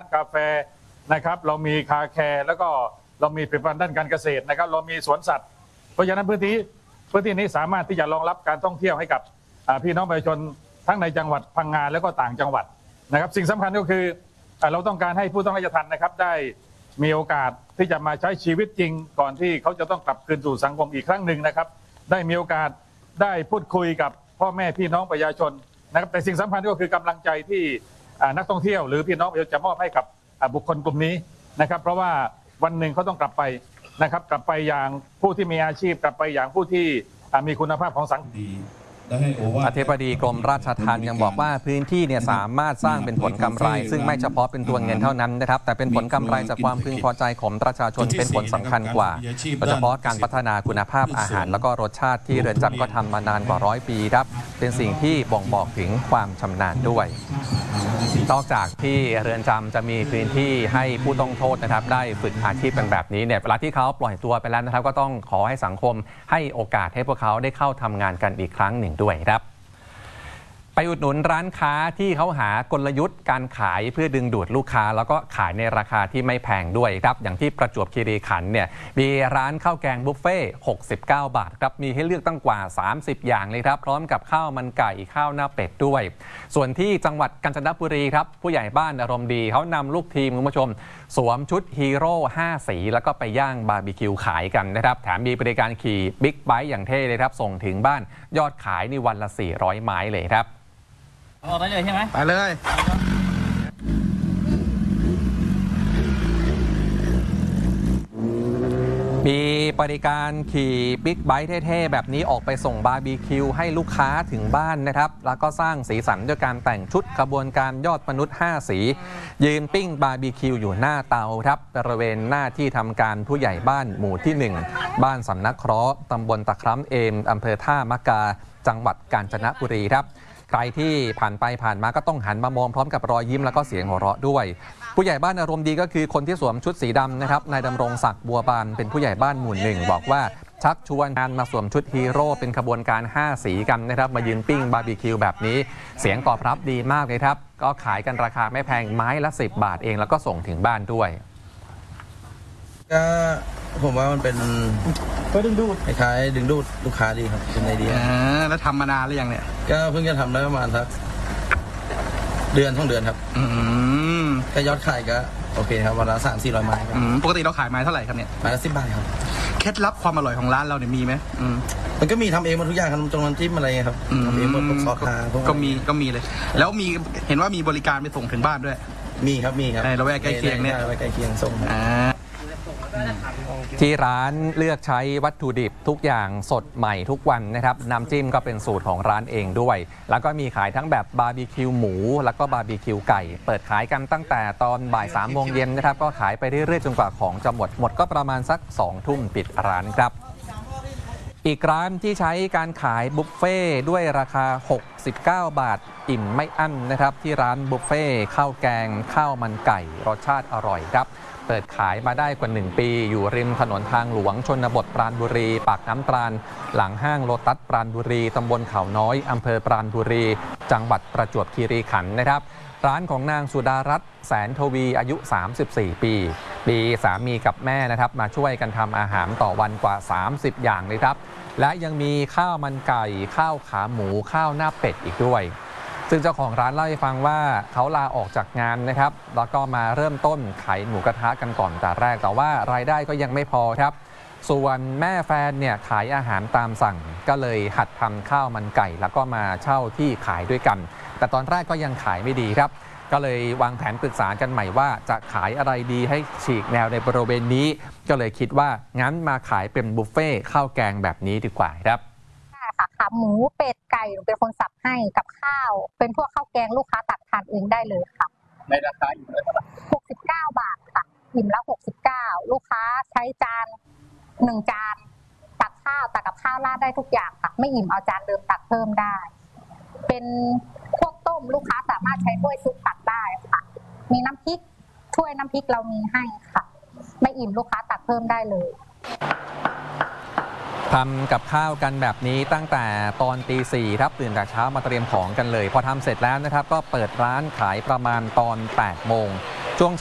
กาแฟนะครับเรามีคาแคร์แล้วก็เรามีผลิตภัณฑ์ด้านการเกษตรนะครับเรามีสวนสัตว์เพราะฉะนั้นพื้นที่นี้สามารถที่จะรองรับการท่องเที่ยวให้กับพี่น้องประชาชนทั้งในจังหวัดพังงาแล้วก็ต่างจังหวัดนะครับสิ่งสำคัญก็คือเราต้องการให้ผู้ต้องราชทัณฑ์นะครับได้มีโอกาสที่จะมาใช้ชีวิตจริงก่อนที่เขาจะต้องกลับคืนสู่สังคมอีกครั้งหนึ่งนะครับได้มีโอกาสได้พูดคุยกับพ่อแม่พี่น้องประชาชนนะครับแต่สิ่งสำคัญก็คือกำลังใจที่นักท่องเที่ยวหรือพี่น้องประชาชนจะมอบให้กับบุคคลกลุ่มนี้นะครับเพราะว่าวันหนึ่งเขาต้องกลับไปนะครับกลับไปอย่างผู้ที่มีอาชีพกลับไปอย่างผู้ที่มีคุณภาพของสังคมอธิบดีกรมราชทัณฑ์ยังบอกว่าพื้นที่เนี่ยสามารถสร้างเป็นผลกำไรซึ่งไม่เฉพาะเป็นตัวเงินเท่านั้นนะครับแต่เป็นผลกำไรจากความพึงพอใจของประชาชนเป็นผลสำคัญกว่าโดยเฉพาะการพัฒนาคุณภาพอาหารแล้วก็รสชาติที่เรือนจำก็ทำมานานกว่า100 ปีครับเป็นสิ่งที่บ่งบอกถึงความชำนาญด้วยนอกจากที่เรือนจำจะมีพื้นที่ให้ผู้ต้องโทษนะครับได้ฝึกอาชีพกันแบบนี้เนี่ยเวลาที่เขาปล่อยตัวไปแล้วนะครับก็ต้องขอให้สังคมให้โอกาสให้พวกเขาได้เข้าทำงานกันอีกครั้งหนึ่งด้วยครับไปอุดหนุนร้านค้าที่เขาหากลยุทธ์การขายเพื่อดึงดูดลูกค้าแล้วก็ขายในราคาที่ไม่แพงด้วยครับอย่างที่ประจวบคีรีขันธ์เนี่ยมีร้านข้าวแกงบุฟเฟ่69 บาทครับมีให้เลือกตั้งกว่า30อย่างเลยครับพร้อมกับข้าวมันไก่ข้าวหน้าเป็ดด้วยส่วนที่จังหวัดกาญจนบุรีครับผู้ใหญ่บ้านอารมณ์ดีเขานำลูกทีมคุณผู้ชมสวมชุดฮีโร่5 สีแล้วก็ไปย่างบาร์บีคิวขายกันนะครับแถมมีบริการขี่บิ๊กไบค์อย่างเท่เลยครับส่งถึงบ้านยอดขายในวันละ400 ไม้เลยครับเอาไปเลยใช่ไหมไปเลยมีบริการขี่บิ๊กไบค์เท่ๆแบบนี้ออกไปส่งบาร์บีคิวให้ลูกค้าถึงบ้านนะครับแล้วก็สร้างสีสันด้วยการแต่งชุดขบวนการยอดมนุษย์5 สียืนปิ้งบาร์บีคิวอยู่หน้าเตาครับบริเวณหน้าที่ทำการผู้ใหญ่บ้านหมู่ที่ 1บ้านสำนักเคราะห์ตำบลตะคร้ำเอมอำเภอท่ามะกาจังหวัดกาญจนบุรีครับใครที่ผ่านไปผ่านมาก็ต้องหันมามองพร้อมกับรอยยิ้มแล้วก็เสียงหัวเราะด้วยผู้ใหญ่บ้านอารมณ์ดีก็คือคนที่สวมชุดสีดำนะครับนายดำรงศักดิ์บัวบานเป็นผู้ใหญ่บ้านหมู่ 1บอกว่าชักชวนงานมาสวมชุดฮีโร่เป็นขบวนการ5 สีกันนะครับมายืนปิ้งบาร์บีคิวแบบนี้เสียงตอบรับดีมากเลยครับก็ขายกันราคาไม่แพงไม้ละ10 บาทเองแล้วก็ส่งถึงบ้านด้วยก็ผมว่ามันเป็นดึงดูดคล้ายๆดึงดูดลูกค้าดีครับเป็นไอเดียแล้วทำมานานหรือยังเนี่ยก็เพิ่งจะทำได้ประมาณสัก2 เดือนครับก็ยอดขายก็โอเคครับวันละ300-400 ไม้ครับปกติเราขายไม้เท่าไหร่ครับเนี่ยไม้ละ10 บาทครับเคล็ดลับความอร่อยของร้านเราเนี่ยมีไหมมันก็มีทำเองหมดทุกอย่างครับจงน้ำจิ้มอะไรครับทำเองหมดซอสทาก็มีเลยแล้วมีเห็นว่ามีบริการไปส่งถึงบ้านด้วยมีครับเราแวกใกล้เคียงเนี่ยใกล้เคียงส่งที่ร้านเลือกใช้วัตถุดิบทุกอย่างสดใหม่ทุกวันนะครับน้ำจิ้มก็เป็นสูตรของร้านเองด้วยแล้วก็มีขายทั้งแบบบาร์บีคิวหมูแล้วก็บาร์บีคิวไก่เปิดขายกันตั้งแต่ตอนบ่าย3 โมงเย็นนะครับก็ขายไปเรื่อยๆจนกว่าของจะหมดก็ประมาณสัก2 ทุ่มปิดร้านครับอีกร้านที่ใช้การขายบุฟเฟ่ด้วยราคา69 บาทอิ่มไม่อั้นนะครับที่ร้านบุฟเฟ่ข้าวแกงข้าวมันไก่รสชาติอร่อยครับเปิดขายมาได้กว่า1 ปีอยู่ริมถนนทางหลวงชนบทปราณบุรีปากน้ำปราณหลังห้างโลตัสปราณบุรีตำบลเขาน้อยอำเภอปราณบุรีจังหวัดประจวบคีรีขันธ์นะครับร้านของนางสุดารัตน์แสนทวีอายุ34 ปีสามีกับแม่นะครับมาช่วยกันทำอาหารต่อวันกว่า30 อย่างเลยครับและยังมีข้าวมันไก่ข้าวขาหมูข้าวหน้าเป็ดอีกด้วยซึ่งเจ้าของร้านเล่าให้ฟังว่าเขาลาออกจากงานนะครับแล้วก็มาเริ่มต้นขายหมูกระทะกันก่อนแต่แรกแต่ว่ารายได้ก็ยังไม่พอครับส่วนแม่แฟนเนี่ยขายอาหารตามสั่งก็เลยหัดทำข้าวมันไก่แล้วก็มาเช่าที่ขายด้วยกันแต่ตอนแรกก็ยังขายไม่ดีครับก็เลยวางแผนปรึกษากันใหม่ว่าจะขายอะไรดีให้ฉีกแนวในบริเวณนี้ก็เลยคิดว่างั้นมาขายเป็นบุฟเฟ่ข้าวแกงแบบนี้ดีกว่าครับขาหมูเป็ดไก่หนูเป็นคนสับให้กับข้าวเป็นพวกข้าวแกงลูกค้าตักทานเองได้เลยค่ะในราคาอยู่เท่าไหร่ 69 บาทค่ะอิ่มละ69ลูกค้าใช้จาน1 จานตักกับข้าวราดได้ทุกอย่างค่ะไม่อิ่มเอาจานเดิมตักเพิ่มได้เป็นพวกต้มลูกค้าสามารถใช้ถ้วยซุปตักได้ค่ะมีน้ำพริกถ้วยน้ำพริกเรามีให้ค่ะไม่อิ่มลูกค้าตักเพิ่มได้เลยทำกับข้าวกันแบบนี้ตั้งแต่ตอนตี 4ครับตื่นแต่เช้ามาเตรียมของกันเลยพอทำเสร็จแล้วนะครับก็เปิดร้านขายประมาณตอน8 โมง